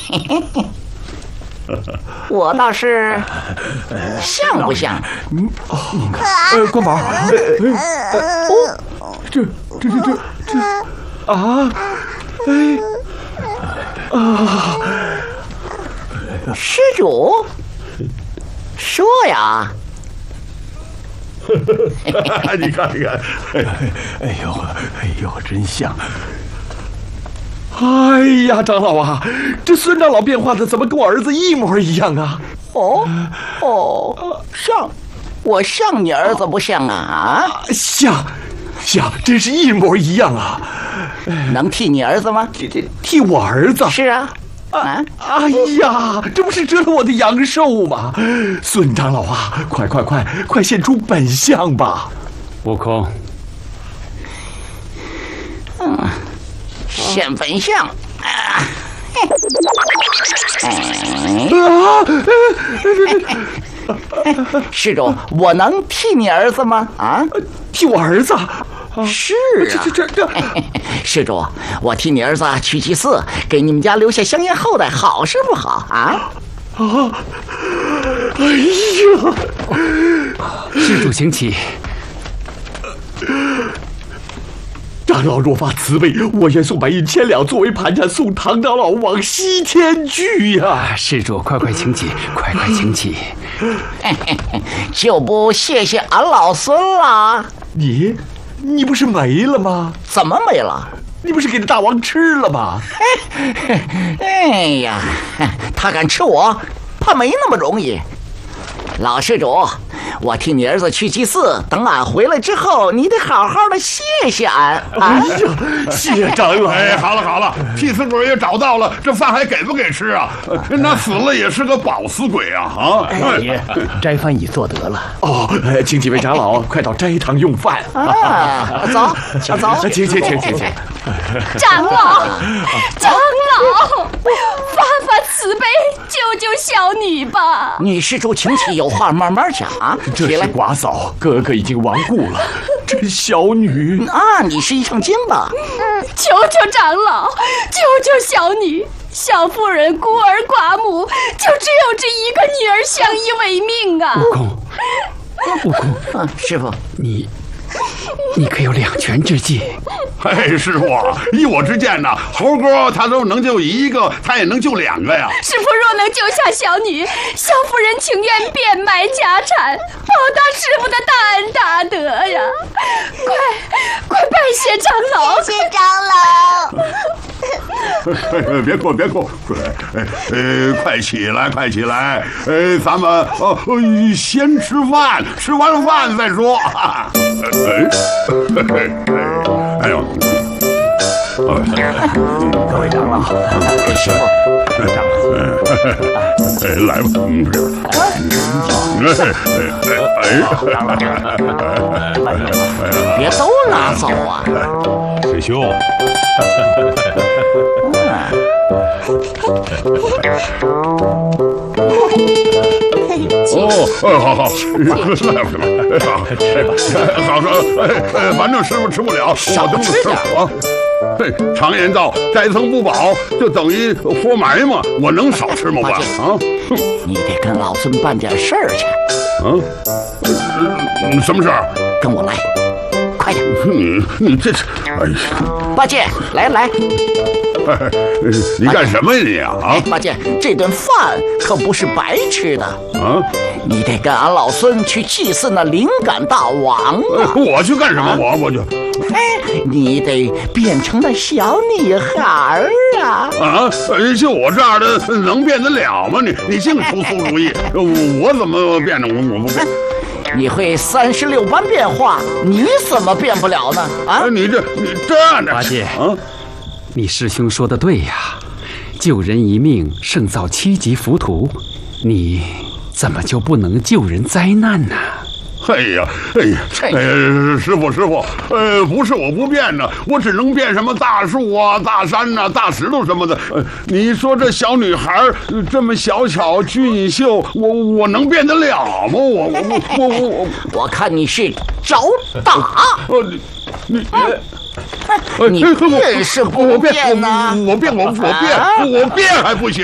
我倒是像不像？ 你看，关宝，这啊， 施主，说呀。 你看， 哎呦，真像！哎呀，长老啊，这孙长老变化的怎么跟我儿子一模一样啊？ 像，我像你儿子不像啊？ 像，真是一模一样啊！ 能替你儿子吗？ 替我儿子？ 是啊。 哎呀，这不是折了我的阳寿吗？孙长老啊，快现出本相吧！ 悟空， 现本相施主，我能替你儿子吗？啊， 替我儿子？ 是啊，这，施主，我替你儿子去祭祀，给你们家留下香烟后代，好是不好啊？ 哎呀！ 施主请起。 长老若发慈悲，我愿送白银1000两作为盘缠，送唐长老往西天去呀！ 施主，快请起，快请起。 就不谢谢俺老孙了。 你不是没了吗？ 怎么没了？ 你不是给这大王吃了吗？ 哎呀，他敢吃我，怕没那么容易。老施主，我替你儿子去祭祀，等俺回来之后，你得好好的谢谢俺。 哎呀，谢长老！ 哎，好了，替死鬼也找到了，这饭还给不给吃啊？那死了也是个饱死鬼啊！ 爷，斋饭已做得了。 请几位长老快到斋堂用饭。 走。 请。 长老，发慈悲，救小女吧！ 女施主，请起，有话慢慢讲啊。 这是寡嫂，哥哥已经亡故了，这小女啊，你是一唱经吧？ 求长老，救小女。小妇人孤儿寡母，就只有这一个女儿相依为命啊！ 悟空， 师傅， 你可有2全之计？ 师傅，依我之见呢，猴哥他都能救一个，他也能救2个呀。 师傅若能救下小女，小妇人情愿变卖家产，报答师傅的大恩大德呀！快拜谢长老！ 谢谢长老。 别哭，快起来！咱们先吃饭，吃完饭再说。哎呦！ 各位长老， 师傅， 来吧， 别都拿走啊！ 师兄。好，反正师傅吃不了， 少吃点啊。常言道，斋僧不饱，就等于活埋嘛。我能少吃吗？啊！ 你得跟老孙办点事儿去。 什么事儿？ 跟我来，快点！ 你这是，哎呀！ 八戒，来！ 你干什么呀你啊？ 八戒，这顿饭可不是白吃的啊！你得跟俺老孙去祭祀那灵感大王啊！ 我去干什么？我去！ 你得变成那小女孩啊！ 就我这样的能变得了吗？你净出馊主意！我怎么变呢？我不变。 你会36般变化，你怎么变不了呢？ 你这样的。 八戒你师兄说的对呀，救人一命胜造7级浮屠，你怎么就不能救人灾难呢？ 哎呀，师傅，不是我不变呢，我只能变什么大树啊、大山啊、大石头什么的。你说这小女孩这么小巧俊秀，我能变得了吗？ 我看你是找打。你变是不变呢？ 我变还不行